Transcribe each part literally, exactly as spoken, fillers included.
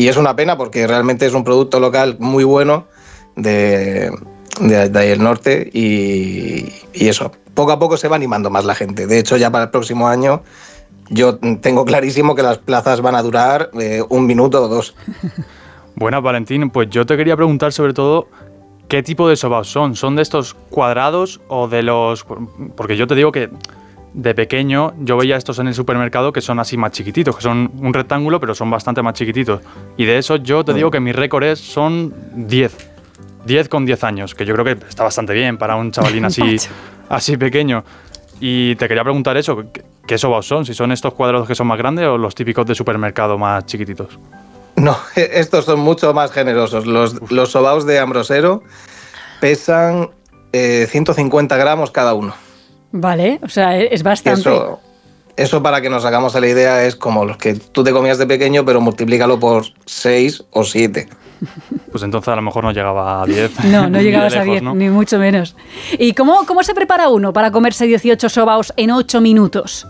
y es una pena porque realmente es un producto local muy bueno de, de, de ahí el norte y, y eso, poco a poco se va animando más la gente. De hecho, ya para el próximo año yo tengo clarísimo que las plazas van a durar eh, un minuto o dos. Buenas, Valentín. Pues yo te quería preguntar sobre todo qué tipo de sobaos son. ¿Son de estos cuadrados o de los...? Porque yo te digo que de pequeño yo veía estos en el supermercado que son así más chiquititos, que son un rectángulo pero son bastante más chiquititos. Y de esos yo te digo que mi récord es, son diez. diez con diez años, que yo creo que está bastante bien para un chavalín así, así pequeño. Y te quería preguntar eso, ¿qué sobaos son? Si son estos cuadrados que son más grandes o los típicos de supermercado más chiquititos. No, estos son mucho más generosos. Los, los sobaos de Ambrosero pesan eh, ciento cincuenta gramos cada uno. Vale, o sea, es bastante. Eso, eso, para que nos hagamos a la idea, es como los que tú te comías de pequeño, pero multiplícalo por seis o siete. Pues entonces a lo mejor no llegaba a diez. No, no llegabas lejos, a diez, ¿no? Ni mucho menos. ¿Y cómo, cómo se prepara uno para comerse dieciocho sobaos en ocho minutos?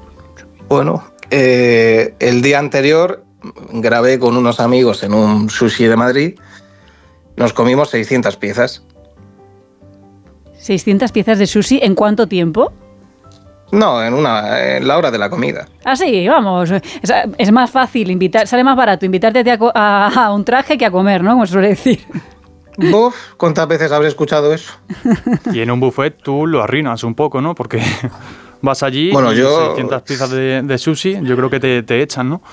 Bueno, eh, el día anterior grabé con unos amigos en un sushi de Madrid. Nos comimos seiscientas piezas. ¿seiscientas piezas de sushi en cuánto tiempo? No, en, una, en la hora de la comida. Ah, sí, vamos. Es, es más fácil invitar, sale más barato invitarte a, a, a un traje que a comer, ¿no? Como se suele decir. Buf, ¿cuántas veces habré escuchado eso? Y en un buffet tú lo arruinas un poco, ¿no? Porque vas allí bueno, y yo... seiscientas piezas de, de sushi, yo creo que te, te echan, ¿no?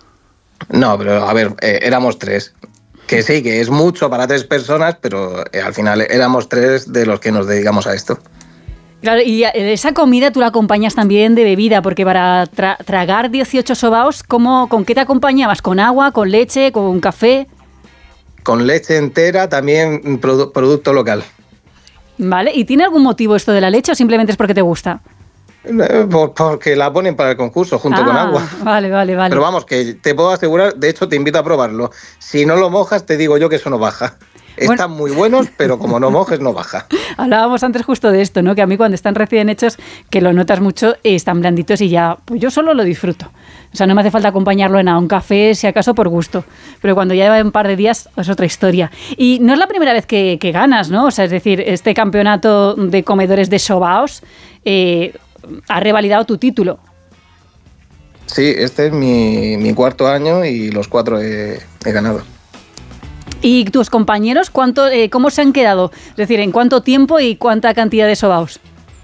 No, pero a ver, eh, éramos tres. Que sí, que es mucho para tres personas, pero eh, al final éramos tres de los que nos dedicamos a esto. Claro, y esa comida tú la acompañas también de bebida, porque para tra- tragar dieciocho sobaos, ¿cómo, ¿con qué te acompañabas? ¿Con agua, con leche, con café? Con leche entera, también produ- producto local. Vale, ¿y tiene algún motivo esto de la leche o simplemente es porque te gusta? Por, porque la ponen para el concurso junto ah, con agua. Vale, vale, vale. Pero vamos, que te puedo asegurar, de hecho te invito a probarlo. Si no lo mojas, te digo yo que eso no baja. Están bueno. muy buenos, pero como no mojes, no baja. Hablábamos antes justo de esto, ¿no? Que a mí cuando están recién hechos, que lo notas mucho, están blanditos y ya, pues yo solo lo disfruto. O sea, no me hace falta acompañarlo en a un café, si acaso por gusto. Pero cuando ya lleva un par de días, es otra historia. Y no es la primera vez que, que ganas, ¿no? O sea, es decir, este campeonato de comedores de sobaos eh, ha revalidado tu título. Sí, este es mi, mi cuarto año y los cuatro he, he ganado. ¿Y tus compañeros cuánto, eh, cómo se han quedado? Es decir, ¿en cuánto tiempo y cuánta cantidad de sobaos?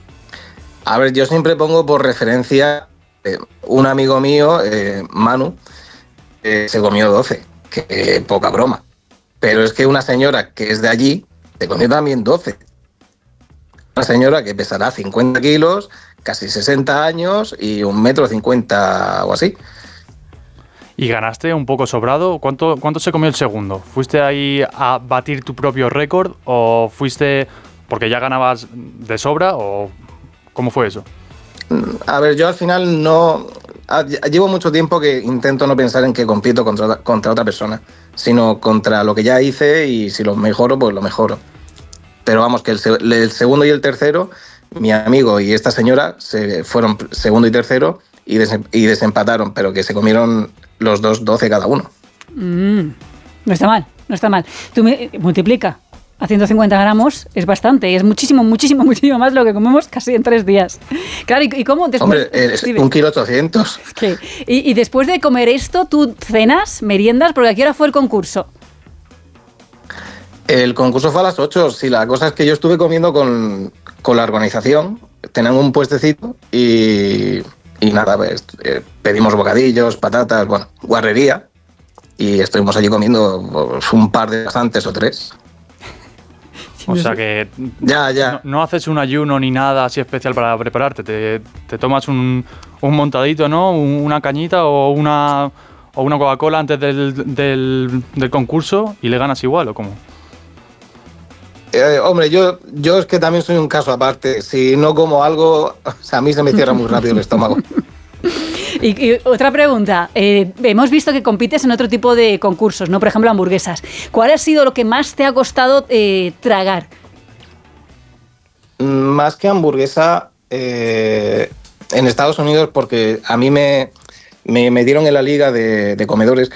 A ver, yo siempre pongo por referencia eh, un amigo mío, eh, Manu, eh, se comió doce, que eh, poca broma. Pero es que una señora que es de allí se comió también doce. Una señora que pesará cincuenta kilos, casi sesenta años y un metro cincuenta o así. ¿Y ganaste un poco sobrado? ¿Cuánto, ¿Cuánto se comió el segundo? ¿Fuiste ahí a batir tu propio récord o fuiste porque ya ganabas de sobra o cómo fue eso? A ver, yo al final no... Llevo mucho tiempo que intento no pensar en que compito contra, contra otra persona, sino contra lo que ya hice y si lo mejoro, pues lo mejoro. Pero vamos, que el, el segundo y el tercero, mi amigo y esta señora se fueron segundo y tercero y, des, y desempataron, pero que se comieron los dos doce cada uno. Mm, no está mal, no está mal. Tú me, multiplica. A ciento cincuenta gramos es bastante, es muchísimo, muchísimo, muchísimo más lo que comemos casi en tres días. Claro, ¿y, y cómo después? Hombre, es un kilo ochocientos. Es que, y, y después de comer esto, ¿tú cenas, meriendas? Porque ¿a qué hora fue el concurso? El concurso fue a las ocho. Sí, la cosa es que yo estuve comiendo con, con la organización, tenían un puestecito y, y nada, pues, eh, pedimos bocadillos, patatas, bueno, guarrería y estuvimos allí comiendo pues, un par de bastantes o tres. O sea que ya, ya. No, no haces un ayuno ni nada así especial para prepararte, te, te tomas un, un montadito, ¿no? Una cañita o una, o una Coca-Cola antes del, del, del concurso y le ganas igual, ¿o cómo? Eh, hombre, yo, yo es que también soy un caso aparte. Si no como algo, o sea, a mí se me cierra muy rápido el estómago. Y, y otra pregunta, eh, hemos visto que compites en otro tipo de concursos, ¿no? Por ejemplo, hamburguesas. ¿Cuál ha sido lo que más te ha costado eh, tragar? Más que hamburguesa, eh, en Estados Unidos, porque a mí me, me, me dieron en la liga de, de comedores